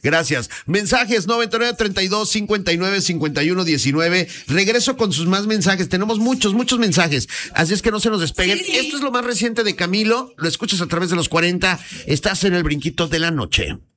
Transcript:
Gracias. Mensajes 9932-5951-19. Regreso con sus más mensajes. Tenemos muchos mensajes. Así es que no se nos despeguen. Sí. Esto es lo más reciente de Camilo. Lo escuchas a través de los 40. Estás en el brinquito de la noche.